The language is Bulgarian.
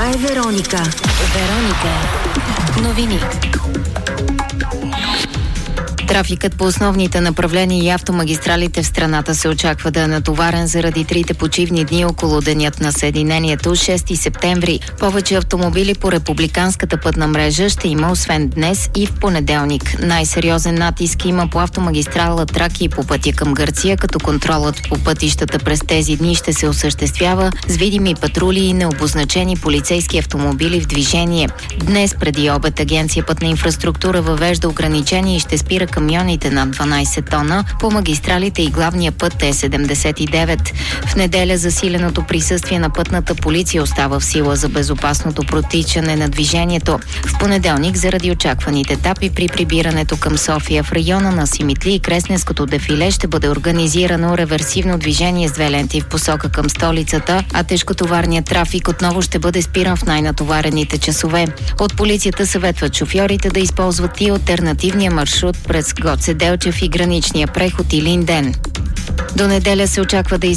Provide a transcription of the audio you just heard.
Това е Вероника. Вероника. Новини. Трафикът по основните направления и автомагистралите в страната се очаква да е натоварен заради трите почивни дни около Денят на Съединението, 6 септември. Повече автомобили по републиканската пътна мрежа ще има освен днес и в понеделник. Най-сериозен натиск има по автомагистрала Тракия и по пътя към Гърция, като контролът по пътищата през тези дни ще се осъществява с видими патрули и необозначени полицейски автомобили в движение. Днес преди обед Агенция Пътна инфраструктура въвежда ограничения и ще спира камионите над 12 тона по магистралите и главния път Е79. В неделя засиленото присъствие на пътната полиция остава в сила за безопасното протичане на движението. В понеделник, заради очакваните етапи при прибирането към София в района на Симитли и Кресненското дефиле ще бъде организирано реверсивно движение с две ленти в посока към столицата, а тежкотоварният трафик отново ще бъде спиран в най-натоварените часове. От полицията съветват шофьорите да използват и алтернативния маршрут през Гоце Делчев и граничния преход Илинден. До неделя се очаква да